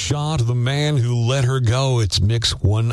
Shaw to the man who let her go. It's Mix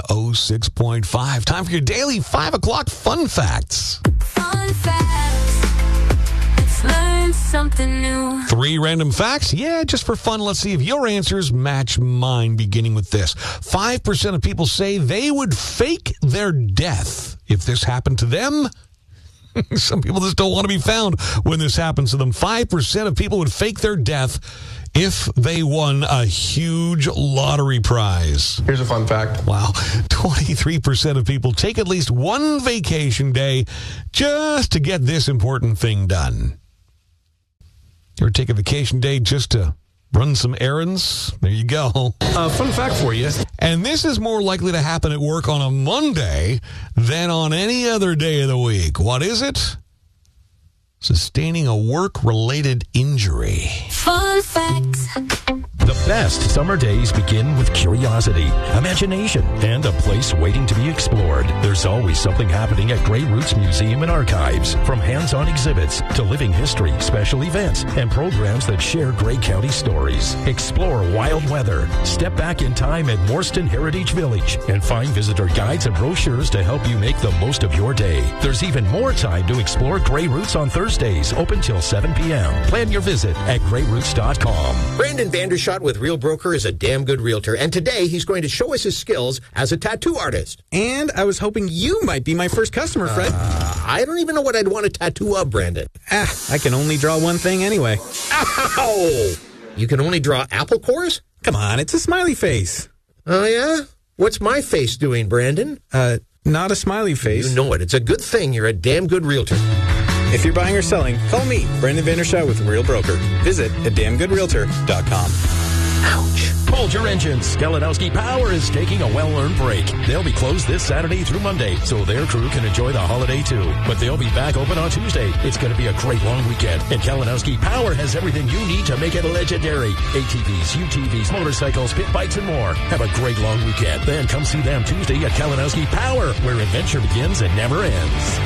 106.5. Time for your daily 5 o'clock fun facts. Fun facts. Let's learn something new. 3 random facts? Yeah, just for fun. Let's see if your answers match mine, beginning with this. 5% of people say they would fake their death if this happened to them. Some people just don't want to be found when this happens to them. 5% of people would fake their death if they won a huge lottery prize. Here's a fun fact. Wow. 23% of people take at least one vacation day just to get this important thing done. You ever take a vacation day just to run some errands? There you go. Fun fact for you. And this is more likely to happen at work on a Monday than on any other day of the week. What is it? Sustaining a work-related injury. Fun facts. The best summer days begin with curiosity, imagination, and a place waiting to be explored. There's always something happening at Grey Roots Museum and Archives, from hands-on exhibits to living history, special events, and programs that share Grey County stories. Explore wild weather, step back in time at Morston Heritage Village, and find visitor guides and brochures to help you make the most of your day. There's even more time to explore Grey Roots on Thursdays, open till 7 p.m. Plan your visit at greyroots.com. Brandon Vandershot with Real Broker is a damn good realtor, and today he's going to show us his skills as a tattoo artist. And I was hoping you might be my first customer, Fred. I don't even know what I'd want a tattoo of, Brandon. I can only draw one thing anyway. Ow! You can only draw apple cores? Come on, it's a smiley face. Oh, yeah? What's my face doing, Brandon? Not a smiley face. You know it. It's a good thing you're a damn good realtor. If you're buying or selling, call me, Brandon Vandershot with Real Broker. Visit at damngoodrealtor.com. Ouch. Hold your engines. Kalinowski Power is taking a well-earned break. They'll be closed this Saturday through Monday, so their crew can enjoy the holiday too. But they'll be back open on Tuesday. It's going to be a great long weekend. And Kalinowski Power has everything you need to make it legendary. ATVs, UTVs, motorcycles, pit bikes, and more. Have a great long weekend. Then come see them Tuesday at Kalinowski Power, where adventure begins and never ends.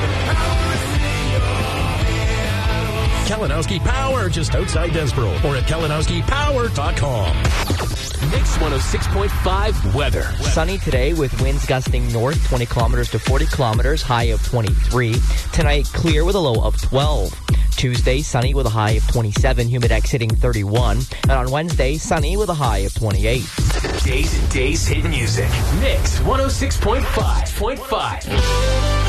Kalinowski Power, just outside Desboro, or at kalinowskipower.com. Mix 106.5 weather. Sunny today with winds gusting north 20 kilometers to 40 kilometers, high of 23. Tonight, clear with a low of 12. Tuesday, sunny with a high of 27, humidex hitting 31. And on Wednesday, sunny with a high of 28. Days hit music. Mix 106.5.